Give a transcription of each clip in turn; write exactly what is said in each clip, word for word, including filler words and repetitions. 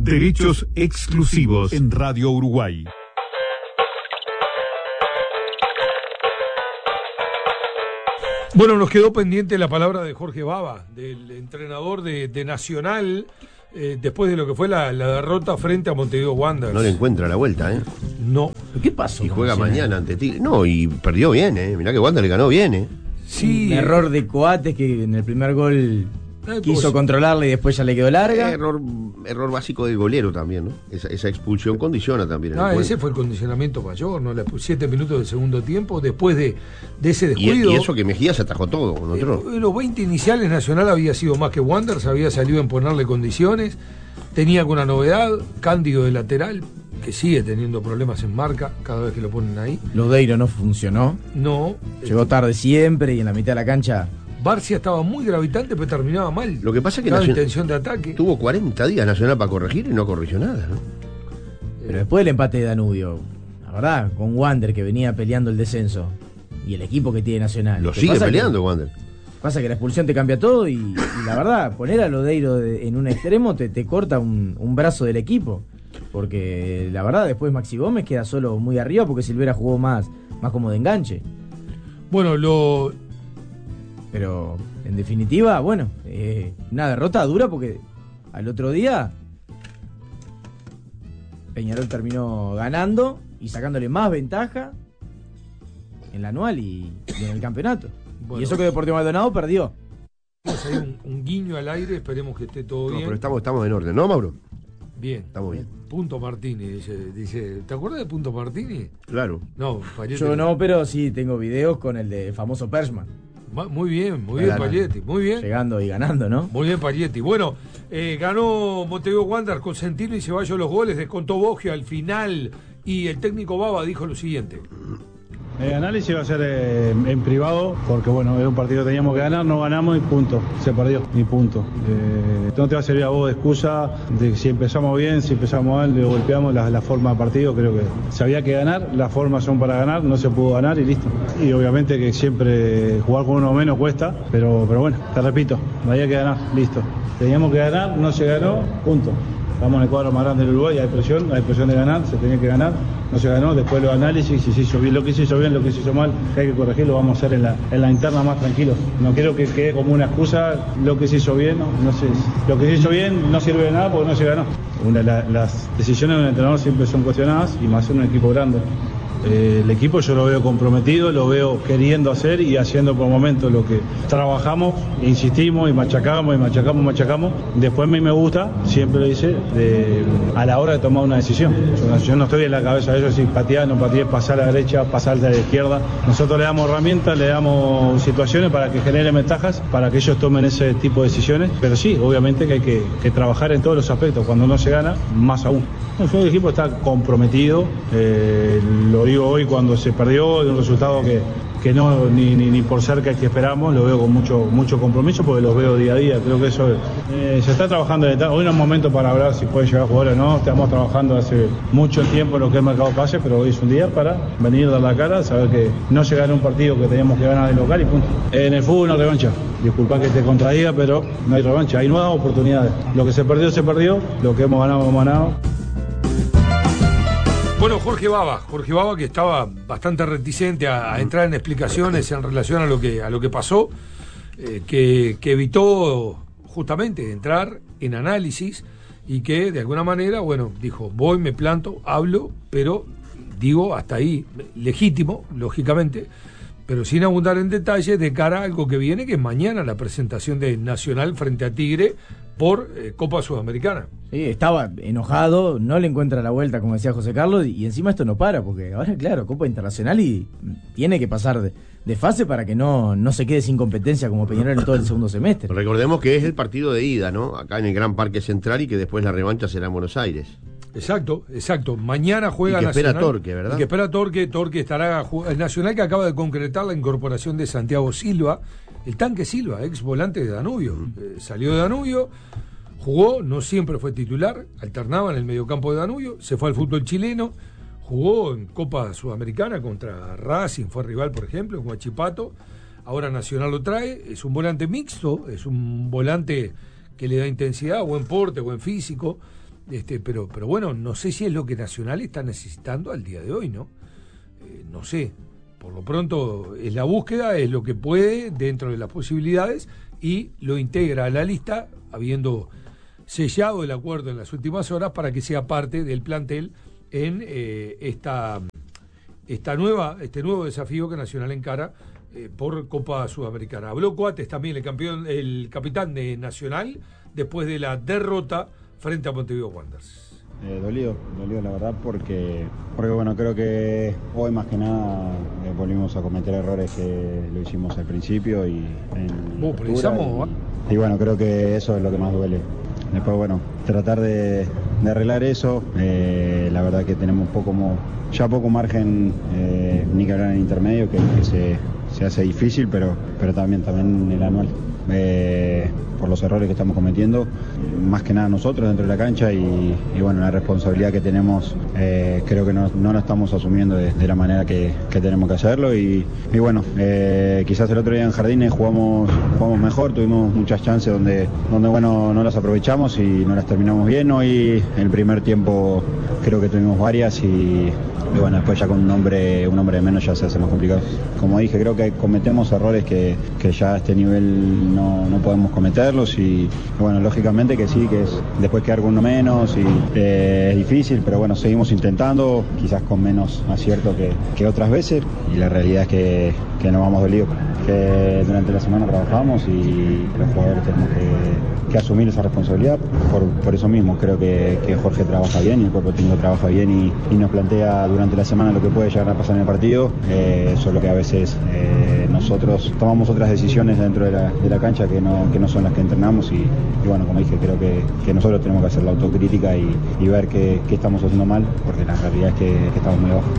Derechos exclusivos en Radio Uruguay. Bueno, nos quedó pendiente la palabra de Jorge Baba, del entrenador de, de Nacional, eh, después de lo que fue la, la derrota frente a Montevideo Wanderers. No le encuentra la vuelta, ¿eh? No. ¿Qué pasó? Y juega mañana ante Tigre. No, y perdió bien, ¿eh? Mirá que Wander le ganó bien, ¿eh? Sí. Un error de Coates que en el primer gol eh, quiso pues, controlarle y después ya le quedó larga. Error, error básico del golero también, ¿no? Esa, esa expulsión condiciona también. Ah, ese fue el condicionamiento mayor, ¿no? La, siete minutos del segundo tiempo, después de, de ese descuido. Y, y eso que Mejía se atajó todo con otro. Eh, los veinte iniciales Nacional había sido más que Wanderers, había salido en ponerle condiciones, tenía alguna novedad, Cándido de lateral, que sigue teniendo problemas en marca cada vez que lo ponen ahí. Lodeiro no funcionó. No. Llegó tarde siempre y en la mitad de la cancha. Barcia estaba muy gravitante, pero terminaba mal. Lo que pasa es que Nacional, intención de ataque. Tuvo cuarenta días Nacional para corregir y no corrigió nada, ¿no? Pero después del empate de Danubio, la verdad, con Wander que venía peleando el descenso y el equipo que tiene Nacional. Lo sigue peleando, que, Wander. Pasa que la expulsión te cambia todo y, y la verdad, poner a Lodeiro de, en un extremo te, te corta un, un brazo del equipo. Porque la verdad después Maxi Gómez queda solo muy arriba porque Silvera jugó más, más como de enganche. Bueno, lo... Pero en definitiva, bueno, eh, una derrota dura porque al otro día Peñarol terminó ganando y sacándole más ventaja en la anual y, y en el campeonato. Bueno, y eso que Deportivo Maldonado perdió. Vamos a ir un, un guiño al aire, esperemos que esté todo no, bien. Pero estamos, estamos en orden, ¿no, Mauro? Bien. Estamos bien. Punto Martini, dice, dice. ¿Te acuerdas de Punto Martini? Claro. No, Palletti. Yo no, pero sí tengo videos con el de famoso Persman. Muy bien, muy bien, Palletti, muy bien. Llegando y ganando, ¿no? Muy bien, Palletti. Bueno, eh, ganó Montevideo Wanderers con Centino y Ceballos los goles, descontó Boggio al final y el técnico Baba dijo lo siguiente. El análisis va a ser eh, en privado, porque bueno, es un partido que teníamos que ganar, no ganamos y punto, se perdió, y punto. Eh, no te va a servir a vos de excusa de si empezamos bien, si empezamos mal, le golpeamos la, la forma de partido, creo que se había que ganar, las formas son para ganar, no se pudo ganar y listo. Y obviamente que siempre jugar con uno menos cuesta, pero, pero bueno, te repito, había que ganar, listo. Teníamos que ganar, no se ganó, punto. Estamos en el cuadro más grande del Uruguay, hay presión, hay presión de ganar, se tenía que ganar, no se ganó, después los análisis, si se hizo bien, lo que se hizo bien, lo que se hizo mal, que hay que corregir, lo vamos a hacer en la, en la interna más tranquilos. No quiero que quede como una excusa lo que se hizo bien, no, no sé, lo que se hizo bien no sirve de nada porque no se ganó. Una, la, las decisiones de un entrenador siempre son cuestionadas y más en un equipo grande. Eh, el equipo yo lo veo comprometido, lo veo queriendo hacer y haciendo por momentos lo que trabajamos, insistimos y machacamos y machacamos y machacamos. Después a mí me gusta, siempre lo dice, de, a la hora de tomar una decisión. Yo, yo no estoy en la cabeza de ellos si patear, no patear, pasar a la derecha, pasar a la izquierda. Nosotros le damos herramientas, le damos situaciones para que generen ventajas, para que ellos tomen ese tipo de decisiones. Pero sí, obviamente que hay que, que trabajar en todos los aspectos. Cuando no se gana, más aún. El equipo está comprometido, eh, lo digo hoy cuando se perdió, de un resultado que, que no ni, ni, ni por cerca que esperamos, lo veo con mucho mucho compromiso porque los veo día a día, creo que eso eh, se está trabajando de tal. Hoy no es momento para hablar si puede llegar a jugar o no, estamos trabajando hace mucho tiempo en lo que es el mercado pase, pero hoy es un día para venir a dar la cara, saber que no se gana un partido que teníamos que ganar de local y punto. En el fútbol no hay revancha, disculpa que te contradiga, pero no hay revancha, hay nuevas oportunidades. Lo que se perdió, se perdió, lo que hemos ganado, hemos ganado. Bueno, Jorge Baba, Jorge Baba que estaba bastante reticente a, a entrar en explicaciones en relación a lo que a lo que pasó, eh, que, que evitó justamente entrar en análisis y que de alguna manera, bueno, dijo, voy, me planto, hablo, pero digo hasta ahí, legítimo, lógicamente, pero sin abundar en detalles de cara a algo que viene, que es mañana la presentación de Nacional frente a Tigre por eh, Copa Sudamericana. Sí, estaba enojado, no le encuentra la vuelta, como decía José Carlos, y encima esto no para, porque ahora, claro, Copa Internacional y tiene que pasar de, de fase para que no, no se quede sin competencia como Peñarol en todo el segundo semestre. Recordemos que es el partido de ida, ¿no? Acá en el Gran Parque Central y que después la revancha será en Buenos Aires. Exacto, exacto. Mañana juega y que Nacional. espera Torque, ¿verdad? Y que espera Torque, Torque estará el Nacional que acaba de concretar la incorporación de Santiago Silva, el tanque Silva, ex volante de Danubio. Mm. Eh, salió de Danubio, jugó, no siempre fue titular, alternaba en el mediocampo de Danubio, se fue al fútbol chileno, jugó en Copa Sudamericana contra Racing, fue rival, por ejemplo, con Huachipato. Ahora Nacional lo trae, es un volante mixto, es un volante que le da intensidad, buen porte, buen físico. Este, pero, pero bueno, no sé si es lo que Nacional está necesitando al día de hoy, ¿no? Eh, no sé. Por lo pronto es la búsqueda, es lo que puede dentro de las posibilidades y lo integra a la lista, habiendo sellado el acuerdo en las últimas horas para que sea parte del plantel en eh, esta, esta nueva, este nuevo desafío que Nacional encara eh, por Copa Sudamericana. Habló Coates también, el campeón, el capitán de Nacional, después de la derrota frente a Montevideo Wanderers. Eh, dolido, dolido la verdad, porque, porque bueno, creo que hoy más que nada eh, volvimos a cometer errores que lo hicimos al principio y en uh, precisamos, y, y bueno, creo que eso es lo que más duele. Después, bueno, tratar de, de arreglar eso, eh, la verdad que tenemos poco, como, ya poco margen, eh, ni que hablar en intermedio, que, que se, se hace difícil, pero, pero también, también el anual. Eh, por los errores que estamos cometiendo, más que nada nosotros dentro de la cancha y, y bueno, la responsabilidad que tenemos eh, creo que no, no la estamos asumiendo de, de la manera que, que tenemos que hacerlo y, y bueno, eh, quizás el otro día en Jardines jugamos, jugamos mejor, tuvimos muchas chances donde, donde bueno, no las aprovechamos y no las terminamos bien. Hoy el primer tiempo creo que tuvimos varias y, y bueno, después ya con un hombre, un hombre de menos ya se hace más complicado. Como dije, creo que cometemos errores que, que ya a este nivel no, no podemos cometerlos y, y bueno, lógicamente que sí, que es después quedar con uno menos y eh, es difícil, pero bueno, seguimos intentando, quizás con menos acierto que, que otras veces y la realidad es que, que nos vamos dolidos, que durante la semana trabajamos y los jugadores tenemos que, que asumir esa responsabilidad, por, por eso mismo creo que, que Jorge trabaja bien y el cuerpo técnico trabaja bien y, y nos plantea durante la semana lo que puede llegar a pasar en el partido, eh, solo que a veces eh, nosotros tomamos otras decisiones dentro de la, de la cancha que no, que no son las que entrenamos y, y bueno, como dije, creo que, que nosotros tenemos que hacer la autocrítica y, y ver qué, qué estamos haciendo mal, porque la realidad es que, que estamos muy abajo.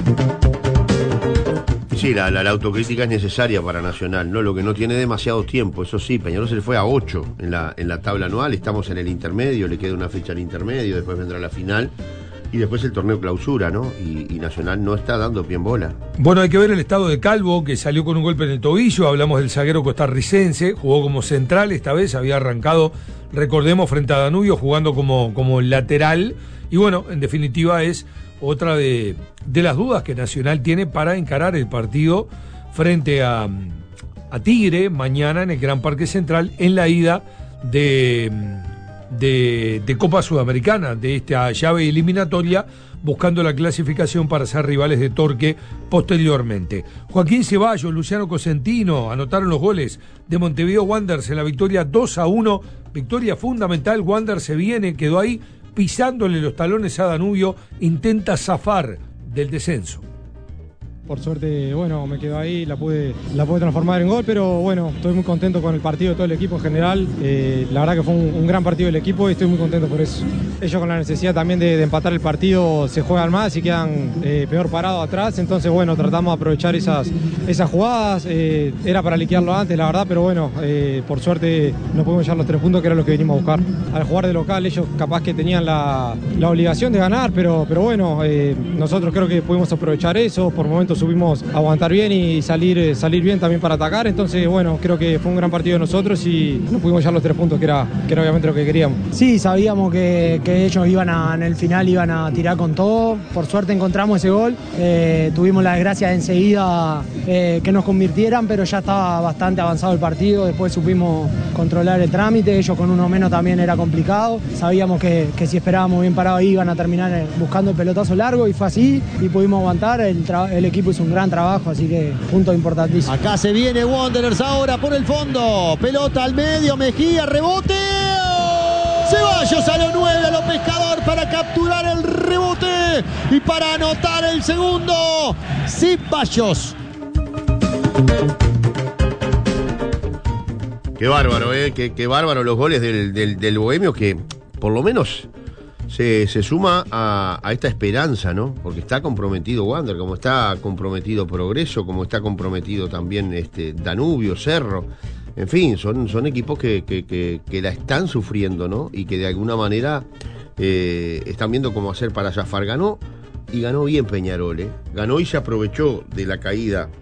Sí, la, la, la autocrítica es necesaria para Nacional, ¿no? Lo que no tiene demasiado tiempo, eso sí, Peñarol se le fue a ocho en la, en la tabla anual, estamos en el intermedio, le queda una fecha al intermedio, después vendrá la final y después el torneo clausura, ¿no? Y, y Nacional no está dando pie en bola. Bueno, hay que ver el estado de Calvo, que salió con un golpe en el tobillo, hablamos del zaguero costarricense, jugó como central esta vez, había arrancado, recordemos, frente a Danubio, jugando como, como lateral, y bueno, en definitiva es otra de, de las dudas que Nacional tiene para encarar el partido frente a, a Tigre mañana en el Gran Parque Central en la ida de, de, de Copa Sudamericana, de esta llave eliminatoria, buscando la clasificación para ser rivales de Torque posteriormente. Joaquín Ceballos, Luciano Cosentino anotaron los goles de Montevideo Wanderers en la victoria dos a uno, victoria fundamental. Wanderers se viene, quedó ahí pisándole los talones a Danubio, intenta zafar del descenso. Por suerte, bueno, me quedo ahí, la pude, la pude transformar en gol, pero bueno, estoy muy contento con el partido de todo el equipo en general. Eh, la verdad que fue un, un gran partido del equipo y estoy muy contento por eso. Ellos con la necesidad también de, de empatar el partido se juegan más y quedan eh, peor parados atrás, entonces bueno, tratamos de aprovechar esas, esas jugadas. Eh, era para liquidarlo antes, la verdad, pero bueno, eh, por suerte no pudimos llevar los tres puntos que era lo que venimos a buscar. Al jugar de local ellos capaz que tenían la, la obligación de ganar, pero, pero bueno, eh, nosotros creo que pudimos aprovechar eso, por momentos supimos aguantar bien y salir, salir bien también para atacar, entonces bueno, creo que fue un gran partido de nosotros y no pudimos llevar los tres puntos que era, que era obviamente lo que queríamos. Sí, sabíamos que, que ellos iban a, en el final iban a tirar con todo, por suerte encontramos ese gol, eh, tuvimos la desgracia de enseguida eh, que nos convirtieran, pero ya estaba bastante avanzado el partido, después supimos controlar el trámite, ellos con uno menos también era complicado, sabíamos que, que si esperábamos bien parado ahí iban a terminar buscando el pelotazo largo y fue así y pudimos aguantar, el, el equipo hizo un gran trabajo, así que punto importantísimo. Acá se viene Wanderers ahora por el fondo, pelota al medio, Mejía, rebote, Ceballos a los nueve, a los Pescador para capturar el rebote y para anotar el segundo, Ceballos. Qué bárbaro, eh, qué, qué bárbaro los goles del, del, del Bohemio, que por lo menos Se, se suma a, a esta esperanza, ¿no? Porque está comprometido Wander, como está comprometido Progreso, como está comprometido también este Danubio, Cerro. En fin, son, son equipos que, que, que, que la están sufriendo, ¿no? Y que de alguna manera eh, están viendo cómo hacer para zafar. Ganó, y ganó bien Peñarol, ¿eh? Ganó y se aprovechó de la caída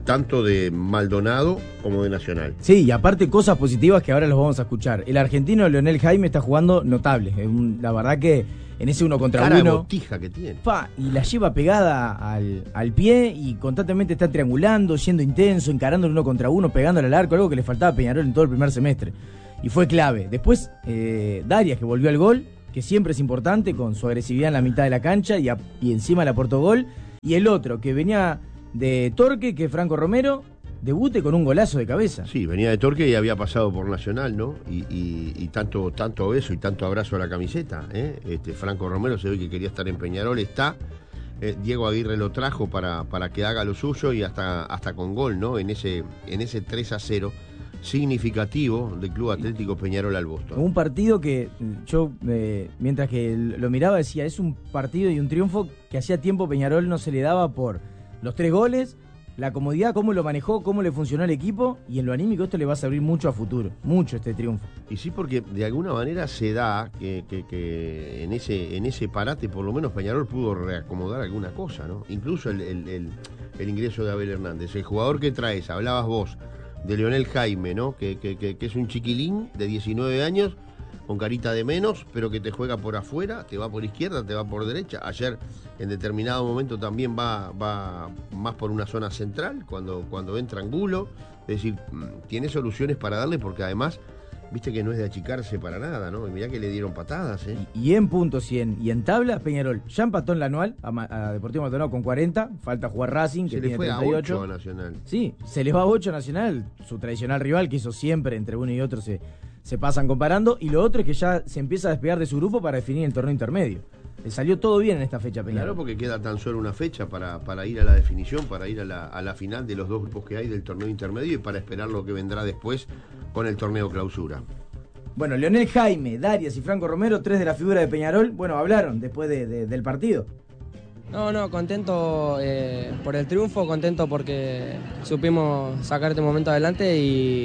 tanto de Maldonado como de Nacional. Sí, y aparte cosas positivas que ahora los vamos a escuchar. El argentino Leonel Jaime está jugando notable. Es un, la verdad que en ese uno contra Cara uno. de botija que tiene. Pa, y la lleva pegada al, al pie y constantemente está triangulando, siendo intenso, encarando el uno contra uno, pegándole al arco, algo que le faltaba a Peñarol en todo el primer semestre. Y fue clave. Después, eh, Darias, que volvió al gol, que siempre es importante, con su agresividad en la mitad de la cancha y, a, y encima le aportó gol. Y el otro, que venía de Torque, que Franco Romero, debute con un golazo de cabeza. Sí, venía de Torque y había pasado por Nacional, ¿no? Y, y, y tanto, tanto beso y tanto abrazo a la camiseta, ¿eh? Este, Franco Romero se ve que quería estar en Peñarol, está. Eh, Diego Aguirre lo trajo para, para que haga lo suyo y hasta, hasta con gol, ¿no? En ese, en ese tres a cero significativo del Club Atlético Peñarol al Boston. Un partido que yo, eh, mientras que lo miraba, decía, es un partido y un triunfo que hacía tiempo Peñarol no se le daba por los tres goles, la comodidad, cómo lo manejó, cómo le funcionó al equipo, y en lo anímico esto le va a servir mucho a futuro, mucho este triunfo. Y sí, porque de alguna manera se da que, que, que en ese en ese parate por lo menos Peñarol pudo reacomodar alguna cosa, ¿no? Incluso el, el, el, el ingreso de Abel Hernández, el jugador que traes, hablabas vos, de Leonel Jaime, ¿no? Que, que, que, que es un chiquilín de diecinueve años, con carita de menos, pero que te juega por afuera, te va por izquierda, te va por derecha. Ayer en determinado momento también va, va más por una zona central, cuando, cuando entra Angulo. Es decir, tiene soluciones para darle, porque además, viste que no es de achicarse para nada, ¿no? Y mirá que le dieron patadas, ¿eh? Y, y en puntos y en, y en tablas, Peñarol ya empató en la anual a, a Deportivo Maldonado con cuarenta, falta jugar Racing, que se tiene le fue treinta y ocho. A ocho a Nacional. Sí, se les va a ocho a Nacional, su tradicional rival, que hizo siempre entre uno y otro se, se pasan comparando. Y lo otro es que ya se empieza a despegar de su grupo para definir el torneo intermedio. Le salió todo bien en esta fecha, Peñarol. Claro, porque queda tan solo una fecha para, para ir a la definición, para ir a la, a la final de los dos grupos que hay del torneo intermedio y para esperar lo que vendrá después con el torneo clausura. Bueno, Leonel Jaime, Darias y Franco Romero, tres de la figura de Peñarol, bueno, hablaron después de, de, del partido. No, no, contento eh, por el triunfo, contento porque supimos sacar este momento adelante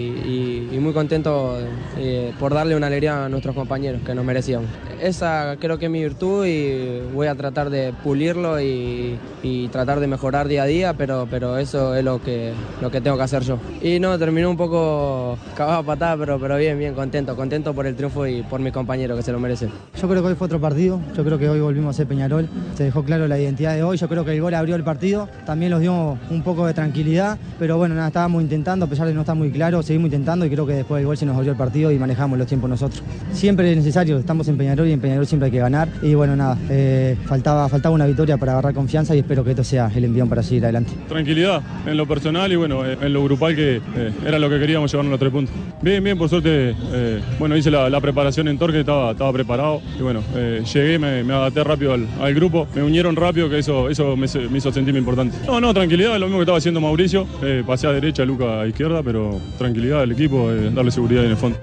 y, y, y muy contento eh, por darle una alegría a nuestros compañeros que nos merecíamos. Esa creo que es mi virtud y voy a tratar de pulirlo y, y tratar de mejorar día a día, pero, pero eso es lo que, lo que tengo que hacer yo. Y no, terminó un poco cagado a patada, pero, pero bien, bien, contento, contento por el triunfo y por mis compañeros que se lo merecen. Yo creo que hoy fue otro partido, yo creo que hoy volvimos a ser Peñarol, se dejó claro la identidad de hoy, yo creo que el gol abrió el partido, también nos dio un poco de tranquilidad, pero bueno, nada, estábamos intentando, a pesar de no estar muy claro, seguimos intentando y creo que después del gol se nos abrió el partido y manejamos los tiempos nosotros. Siempre es necesario, estamos en Peñarol y en Peñarol siempre hay que ganar y bueno, nada, eh, faltaba, faltaba una victoria para agarrar confianza y espero que esto sea el envión para seguir adelante. Tranquilidad en lo personal y bueno, en lo grupal que eh, era lo que queríamos, llevarnos los tres puntos. Bien, bien, por suerte, eh, bueno, hice la, la preparación en Torque, estaba, estaba preparado y bueno, eh, llegué, me, me adapté rápido al, al grupo, me unieron rápido, que eso, eso me, me hizo sentirme importante. No, no, tranquilidad, es lo mismo que estaba haciendo Mauricio, eh, pasé a derecha, Luca a izquierda, pero tranquilidad del equipo, eh, darle seguridad en el fondo.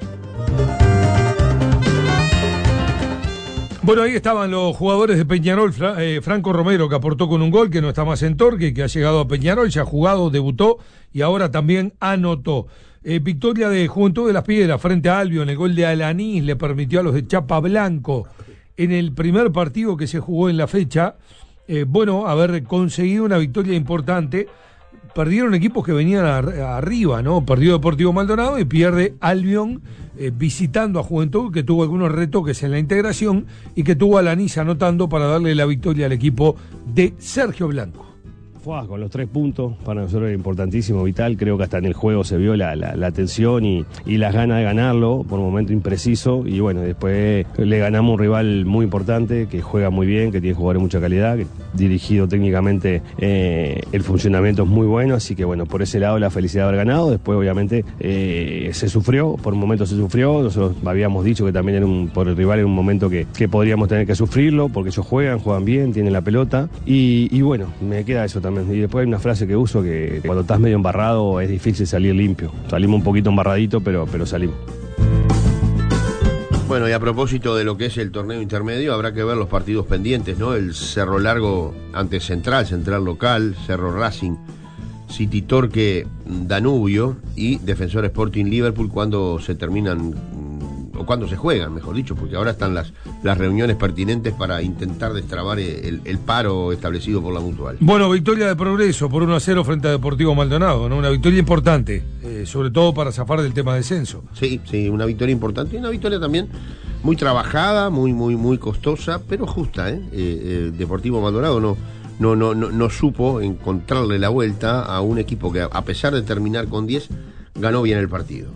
Bueno, ahí estaban los jugadores de Peñarol, Fra, eh, Franco Romero, que aportó con un gol, que no está más en Torque, que ha llegado a Peñarol, ya ha jugado, debutó y ahora también anotó. Eh, victoria de Juventud de las Piedras frente a Albion, el gol de Alanís le permitió a los de Chapa Blanco en el primer partido que se jugó en la fecha, eh, bueno, haber conseguido una victoria importante. Perdieron equipos que venían a, a arriba, ¿no? Perdió Deportivo Maldonado y pierde Albion eh, visitando a Juventud, que tuvo algunos retoques en la integración y que tuvo a Alanís anotando para darle la victoria al equipo de Sergio Blanco. Fue con los tres puntos, para nosotros era importantísimo, vital. Creo que hasta en el juego se vio la, la, la tensión y, y las ganas de ganarlo por un momento impreciso. Y bueno, después le ganamos un rival muy importante, que juega muy bien, que tiene jugadores de mucha calidad, que dirigido técnicamente eh, el funcionamiento es muy bueno. Así que bueno, por ese lado la felicidad de haber ganado. Después obviamente eh, se sufrió, por un momento se sufrió. Nosotros habíamos dicho que también era un, por el rival era un momento que, que podríamos tener que sufrirlo, porque ellos juegan, juegan bien, tienen la pelota. Y, y bueno, me queda eso también. Y después hay una frase que uso, que cuando estás medio embarrado es difícil salir limpio. Salimos un poquito embarradito, pero, pero salimos. Bueno, y a propósito de lo que es el torneo intermedio, habrá que ver los partidos pendientes, ¿no? El Cerro Largo ante Central, Central Local, Cerro Racing, City Torque, Danubio y Defensor Sporting Liverpool, cuando se terminan cuándo se juegan, mejor dicho, porque ahora están las, las reuniones pertinentes para intentar destrabar el, el paro establecido por la Mutual. Bueno, victoria de Progreso por uno a cero frente a Deportivo Maldonado, ¿no? Una victoria importante, eh, sobre todo para zafar del tema de descenso. Sí, sí, una victoria importante y una victoria también muy trabajada, muy, muy, muy costosa, pero justa, ¿eh? eh, eh Deportivo Maldonado no, no, no, no, no supo encontrarle la vuelta a un equipo que, a pesar de terminar con diez, ganó bien el partido.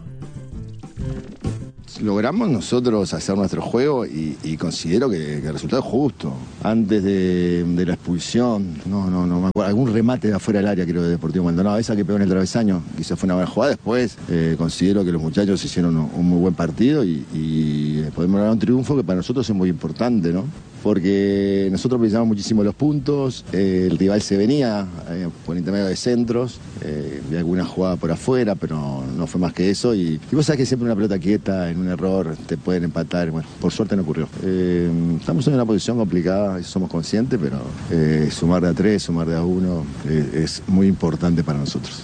Logramos nosotros hacer nuestro juego y, y considero que, que el resultado es justo. Antes de, de la expulsión, no, no, no me acuerdo, algún remate de afuera del área, creo, de Deportivo Maldonado, esa que pegó en el travesaño, quizás fue una buena jugada. Después eh, considero que los muchachos hicieron un, un muy buen partido y, y podemos lograr un triunfo que para nosotros es muy importante, ¿no? Porque nosotros precisamos muchísimo los puntos, eh, el rival se venía eh, por intermedio de centros, eh, vi alguna jugada por afuera, pero no fue más que eso. Y, y vos sabés que siempre una pelota quieta, en un error, te pueden empatar. Bueno, por suerte no ocurrió. Eh, estamos en una posición complicada, eso somos conscientes, pero eh, sumar de a tres, sumar de a uno eh, es muy importante para nosotros.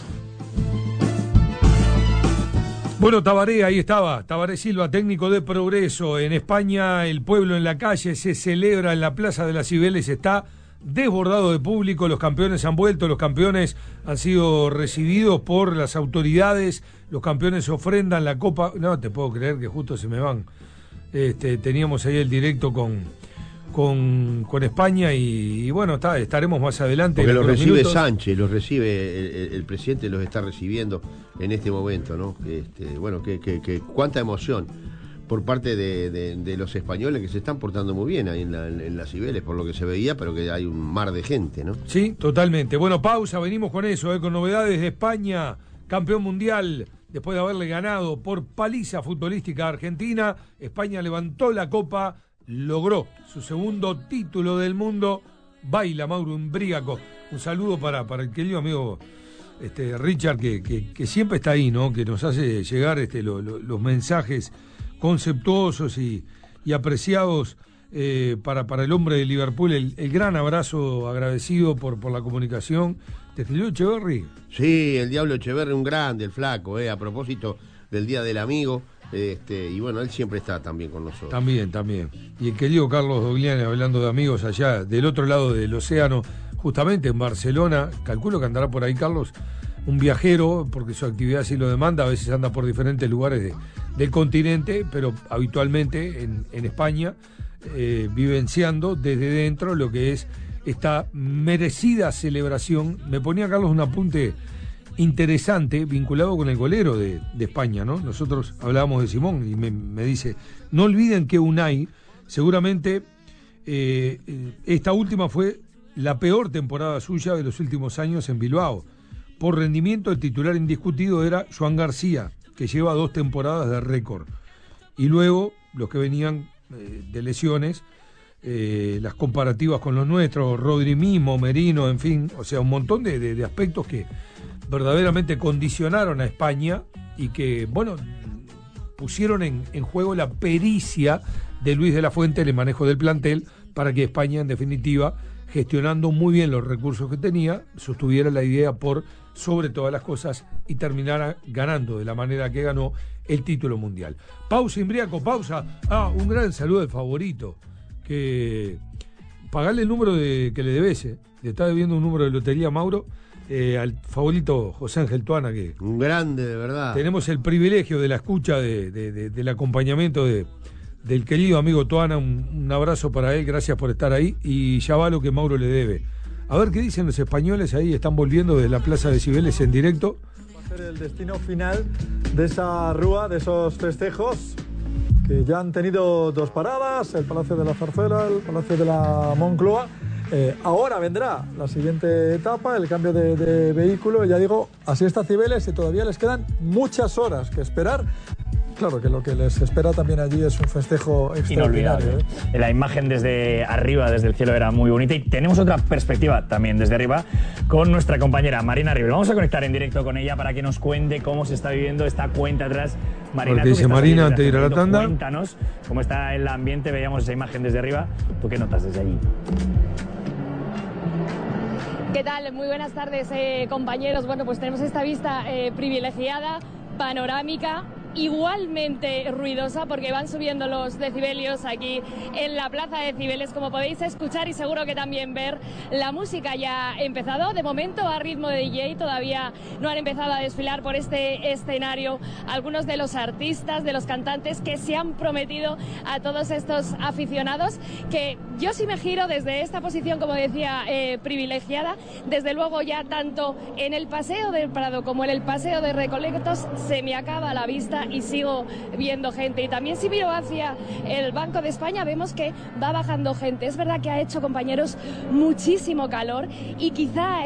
Bueno, Tabaré, ahí estaba, Tabaré Silva, técnico de Progreso. En España, el pueblo en la calle se celebra en la Plaza de las Cibeles, está desbordado de público, los campeones han vuelto, los campeones han sido recibidos por las autoridades, los campeones ofrendan la copa. No te puedo creer que justo se me van. Este, teníamos ahí el directo con, con, con España y, y bueno, está, estaremos más adelante. Porque los recibe minutos. Sánchez, los recibe, el, el, el presidente los está recibiendo en este momento, ¿no? Este, bueno, que, que, que cuánta emoción por parte de, de, de los españoles que se están portando muy bien ahí en, la, en las Cibeles, por lo que se veía, pero que hay un mar de gente, ¿no? Sí, totalmente. Bueno, pausa, venimos con eso, ¿eh? Con novedades de España, campeón mundial, después de haberle ganado por paliza futbolística a Argentina. España levantó la copa, logró su segundo título del mundo. Baila Mauro Umbríaco. Un saludo para, para el querido amigo este, Richard, que, que, que siempre está ahí, ¿no? Que nos hace llegar este, lo, lo, los mensajes conceptuosos y, y apreciados eh, para, para el hombre de Liverpool. El, el gran abrazo, agradecido por, por la comunicación. ¿Te escribió Echeverry? Sí, el Diablo Echeverry, un grande, el flaco, eh, a propósito del Día del Amigo. Este, y bueno, él siempre está también con nosotros. También, también. Y el querido Carlos Dogliani, hablando de amigos allá del otro lado del océano, justamente en Barcelona, calculo que andará por ahí Carlos, un viajero, porque su actividad sí lo demanda, a veces anda por diferentes lugares de, del continente, pero habitualmente en, en España, eh, vivenciando desde dentro lo que es esta merecida celebración. Me ponía Carlos un apunte interesante vinculado con el golero de, de España, ¿no? Nosotros hablábamos de Simón y me, me dice, no olviden que Unai seguramente eh, esta última fue la peor temporada suya de los últimos años en Bilbao. Por rendimiento, el titular indiscutido era Joan García, que lleva dos temporadas de récord. Y luego, los que venían eh, de lesiones, eh, las comparativas con los nuestros, Rodri mismo, Merino, en fin, o sea, un montón de, de, de aspectos que verdaderamente condicionaron a España y que, bueno, pusieron en, en juego la pericia de Luis de la Fuente en el manejo del plantel para que España, en definitiva, gestionando muy bien los recursos que tenía, sostuviera la idea por sobre todas las cosas y terminara ganando de la manera que ganó el título mundial. Pausa, Imbriaco, pausa. Ah, un gran saludo al favorito, que pagarle el número de que le debes, eh. le está debiendo un número de lotería Mauro, eh, al favorito José Ángel Tuana, que un grande, de verdad. Tenemos el privilegio de la escucha de, de, de, del acompañamiento de del querido amigo Tuana, un, un abrazo para él, gracias por estar ahí, y ya va lo que Mauro le debe. A ver qué dicen los españoles ahí, están volviendo desde la Plaza de Cibeles en directo. Va a ser el destino final de esa rúa, de esos festejos, que ya han tenido dos paradas, el Palacio de la Zarzuela, el Palacio de la Moncloa. Eh, ahora vendrá la siguiente etapa, el cambio de, de vehículo, y ya digo, así está Cibeles y todavía les quedan muchas horas que esperar. Claro que lo que les espera también allí es un festejo extraordinario. Inolvidable. ¿eh? La imagen desde arriba, desde el cielo, era muy bonita. Y tenemos otra perspectiva también desde arriba con nuestra compañera Marina River. Vamos a conectar en directo con ella para que nos cuente cómo se está viviendo esta cuenta atrás. Marina, ¿qué dice Marina antes de ir a la tanda? Cuéntanos cómo está el ambiente. Veíamos esa imagen desde arriba. ¿Tú qué notas desde allí? ¿Qué tal? Muy buenas tardes, eh, compañeros. Bueno, pues tenemos esta vista eh, privilegiada, panorámica, igualmente ruidosa porque van subiendo los decibelios aquí en la plaza de Cibeles, como podéis escuchar y seguro que también ver. La música ya ha empezado, de momento a ritmo de D J, todavía no han empezado a desfilar por este escenario algunos de los artistas, de los cantantes que se han prometido a todos estos aficionados, que yo sí me giro desde esta posición, como decía, eh, privilegiada, desde luego ya tanto en el Paseo del Prado como en el Paseo de Recoletos se me acaba la vista y sigo viendo gente. Y también si miro hacia el Banco de España vemos que va bajando gente. Es verdad que ha hecho, compañeros, muchísimo calor y quizá